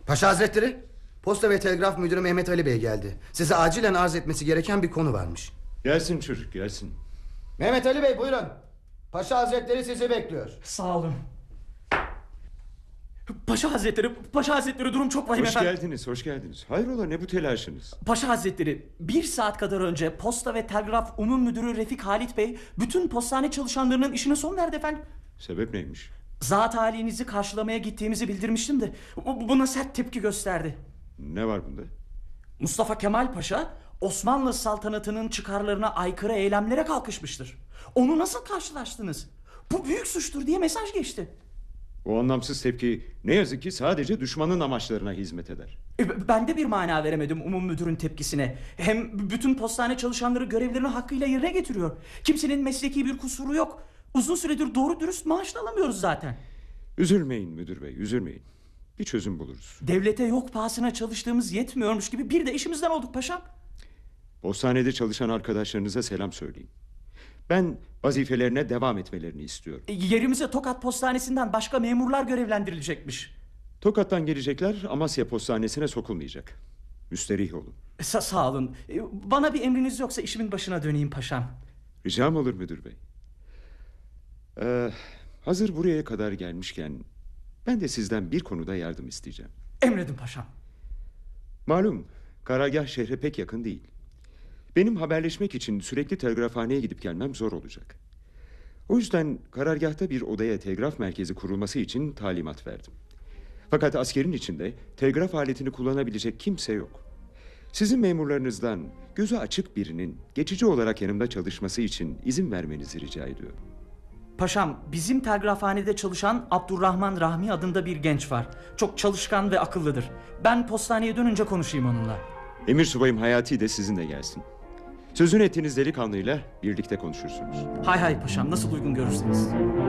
Paşa Hazretleri, Posta ve Telgraf Müdürü Mehmet Ali Bey geldi. Size acilen arz etmesi gereken bir konu varmış. Gelsin çocuk, gelsin. Mehmet Ali Bey, buyurun. Paşa Hazretleri sizi bekliyor. Sağ olun. Paşa Hazretleri durum çok vahim efendim. Hoş geldiniz. Hayrola, ne bu telaşınız? Paşa Hazretleri, 1 saat kadar önce Posta ve Telgraf Umum Müdürü Refik Halit Bey bütün postane çalışanlarının işine son verdi efendim. Sebep neymiş? Zat halinizi karşılamaya gittiğimizi bildirmiştim de buna sert tepki gösterdi. Ne var bunda? Mustafa Kemal Paşa Osmanlı saltanatının çıkarlarına aykırı eylemlere kalkışmıştır. Onu nasıl karşılaştınız? Bu büyük suçtur diye mesaj geçti. O anlamsız tepki ne yazık ki sadece düşmanın amaçlarına hizmet eder. Ben de bir mana veremedim umum müdürün tepkisine. Hem bütün postane çalışanları görevlerini hakkıyla yerine getiriyor. Kimsenin mesleki bir kusuru yok. Uzun süredir doğru dürüst maaş da alamıyoruz zaten. Üzülmeyin müdür bey, üzülmeyin. Bir çözüm buluruz. Devlete yok pahasına çalıştığımız yetmiyormuş gibi bir de işimizden olduk paşam. Postanede çalışan arkadaşlarınıza selam söyleyin. Ben vazifelerine devam etmelerini istiyorum. Yerimize Tokat Postanesi'nden başka memurlar görevlendirilecekmiş. Tokat'tan gelecekler Amasya Postanesi'ne sokulmayacak. Müsterih olun. Sağ olun. Bana bir emriniz yoksa işimin başına döneyim paşam. Ricam olur müdür bey. Hazır buraya kadar gelmişken ben de sizden bir konuda yardım isteyeceğim. Emredin paşam. Malum karargah şehre pek yakın değil. Benim haberleşmek için sürekli telgrafhaneye gidip gelmem zor olacak. O yüzden karargahta bir odaya telgraf merkezi kurulması için talimat verdim. Fakat askerin içinde telgraf aletini kullanabilecek kimse yok. Sizin memurlarınızdan gözü açık birinin geçici olarak yanımda çalışması için izin vermenizi rica ediyorum. Paşam, bizim telgrafhanede çalışan Abdurrahman Rahmi adında bir genç var. Çok çalışkan ve akıllıdır. Ben postaneye dönünce konuşayım onunla. Emir subayım Hayati de sizinle gelsin. Sözünü ettiğiniz delikanlıyla birlikte konuşursunuz. Hay hay paşam, nasıl uygun görürseniz.